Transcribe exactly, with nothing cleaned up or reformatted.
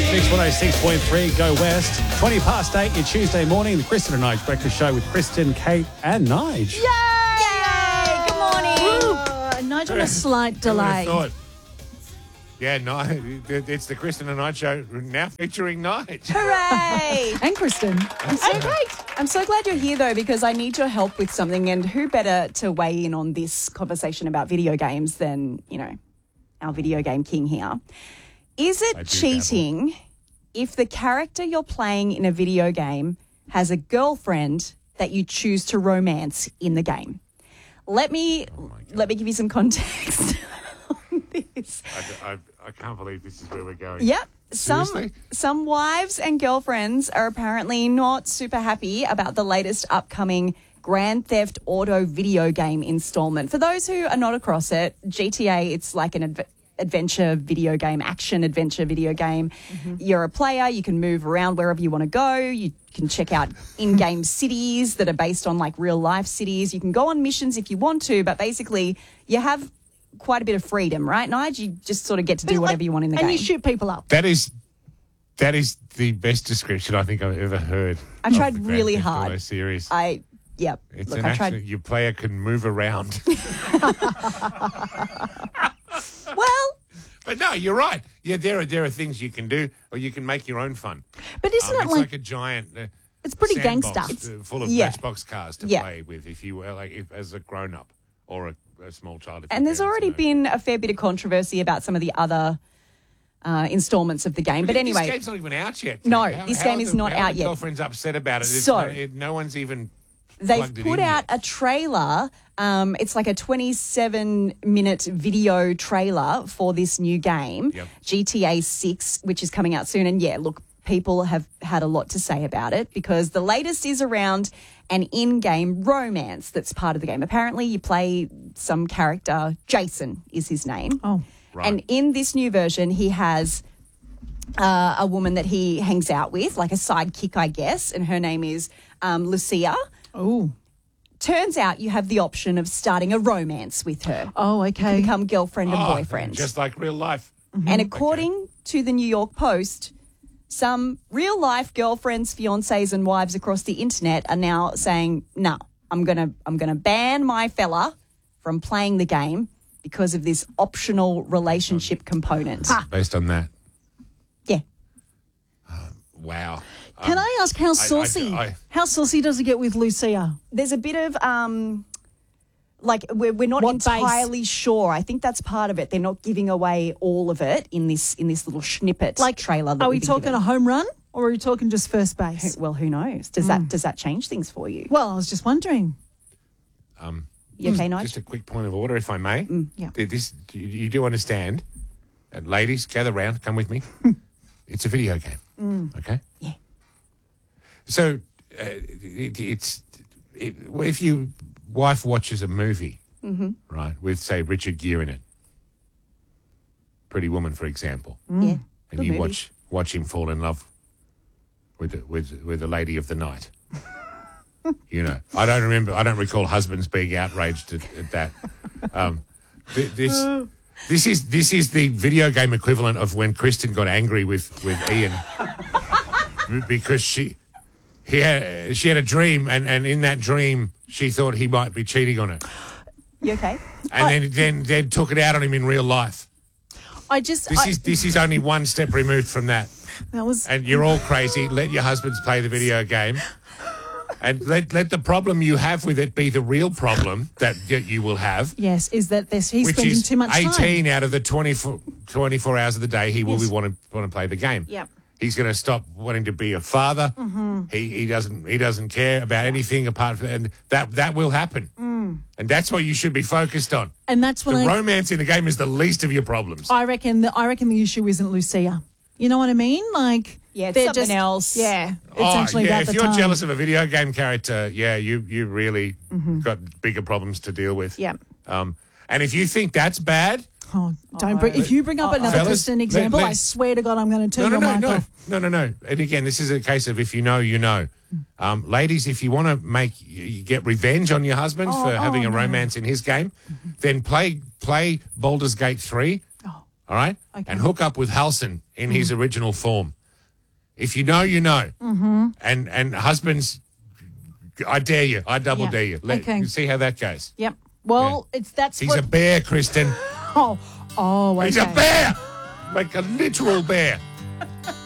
Mix one oh six point three, Go West. twenty past eight, your Tuesday morning, the Kristen and Nige Breakfast Show with Kristen, Kate and Nige. Yay! Yay! Good morning. Uh, Nige on a slight Who would have delay. thought? Yeah, no, it's the Kristen and Nige Show now featuring Nige. Hooray! And Kristen. I'm so great. I'm so glad you're here, though, because I need your help with something. And who better to weigh in on this conversation about video games than, you know, our video game king here. Is I it do cheating if the character you're playing in a video game has a girlfriend that you choose to romance in the game? Let me let me give you some context on this. I, I, I can't believe this is where we're going. Yep. Some Seriously? some wives and girlfriends are apparently not super happy about the latest upcoming Grand Theft Auto video game installment. For those who are not across it, G T A, it's like an adv- adventure video game, action adventure video game. Mm-hmm. You're a player, you can move around wherever you want to go. You can check out in-game cities that are based on like real life cities. You can go on missions if you want to, but basically you have quite a bit of freedom, right, Nige? You just sort of get to do whatever you want in the and game. you shoot people up. That is that is the best description I think I've ever heard. I of tried the Grand really Theft Auto hard. Series. I, yep. It's Look, an I action. tried. Your player can move around. Well, But no, you're right. Yeah, there are there are things you can do, or you can make your own fun. But isn't Um, it it's like, like, a giant. Uh, it's pretty sandbox, gangster. uh, full of Yeah. Matchbox cars to Yeah. play with, if you were like if, as a grown up or a, a small child. if and your there's parents already know. been a fair bit of controversy about some of the other uh, installments of the game. But This anyway, game's not even out yet. No, How- this how game are is the- not how are out the yet. Girlfriend's upset about it. It's So- no, it, no one's even. they've plugged it put in out yet. a trailer. Um, it's like a twenty-seven minute video trailer for this new game, Yep. G T A six, which is coming out soon. And yeah, look, people have had a lot to say about it because the latest is around an in-game romance that's part of the game. Apparently, you play some character, Jason is his name. Oh. Right. And in this new version, he has uh, a woman that he hangs out with, like a sidekick, I guess, and her name is um, Lucia. Oh. Turns out you have the option of starting a romance with her. Oh, To okay. become girlfriend and Oh, boyfriend. just like real life. And according to the New York Post, some real life girlfriends, fiancés, and wives across the internet are now saying, "No, I'm gonna, I'm gonna ban my fella from playing the game because of this optional relationship component." Based on that. Yeah. Wow. Can Um, I ask how I- saucy, I- how saucy does it get with Lucia? There's a bit of um like we're, we're not What base? entirely sure. I think that's part of it. They're not giving away all of it in this in this little snippet Like, trailer. That Are we we've been talking given. a home run or are we talking just first base? Well, who knows? Does that does that change things for you? Well, I was just wondering. You okay, Nige? Just a quick point of order, if I may. yeah. Th- This you, you do understand, and ladies, gather round, come with me. It's a video game, okay? Yeah. So uh, it, it's it, if your wife watches a movie, right, with say Richard Gere in it, Pretty Woman, for example, Yeah. and Good you movie. watch watch him fall in love with the, with with the lady of the night. You know, I don't remember. I don't recall husbands being outraged at, at that. Um, th- this this is this is the video game equivalent of when Kristen got angry with with Ian because she he had she had a dream and, and in that dream she thought he might be cheating on her, You okay? and then then then took it out on him in real life. I just, This I, is this is only one step removed from that. that was, And you're all crazy. Let your husbands play the video game. And let let the problem you have with it be the real problem that y- you will have, yes, is that this, he's which spending is too much eighteen time. out of the twenty-four, twenty-four hours of the day he will Yes. be want to want to play the game. Yep. He's going to stop wanting to be a father. Mm-hmm. He he doesn't he doesn't care about anything apart from and that that will happen. Mm. And that's what you should be focused on. And that's The when I, romance in the game is the least of your problems. I reckon that I reckon the issue isn't Lucia. You know what I mean? Like, Yeah, it's they're something just, else. Yeah, it's Oh, actually yeah, about if the you're time. jealous of a video game character, yeah, you you really got bigger problems to deal with. Yeah. Um, and if you think that's bad, Oh, don't bring, if you bring up another Fellas, Kristen let- example, let- I swear to God, I'm going to no, turn no, your no, mic no, off. no, no, no. And again, this is a case of if you know, you know. Um, ladies, if you want to make you get revenge on your husband Oh, for having oh, a no. romance in his game, then play play Baldur's Gate three. Oh. All right, Okay. and hook up with Halson in his original form. If you know, you know. Mm-hmm. And and husbands, I dare you. I double Yeah. dare you. Let, Okay. See how that goes. Yep. Well, it's that's He's what. a bear, Kristen. oh, oh, okay. He's a bear. Like a literal bear.